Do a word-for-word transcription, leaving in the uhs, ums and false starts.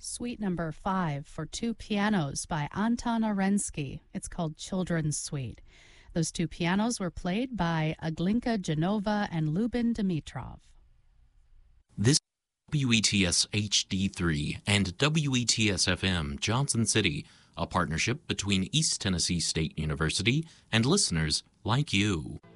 Suite number five for two pianos by Anton Arensky. It's called Children's Suite. Those two pianos were played by Aglinka Genova and Lubin Dimitrov. This W E T S H D three and W E T S F M Johnson City, a partnership between East Tennessee State University and listeners like you.